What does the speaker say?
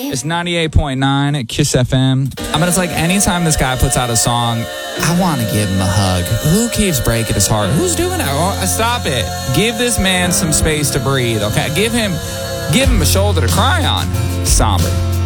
It's 98.9 at Kiss FM. I mean, it's like anytime this guy puts out a song, I want to give him a hug. Who keeps breaking his heart? Who's doing that? Oh, stop it. Give this man some space to breathe, okay? Give him a shoulder to cry on. Somber.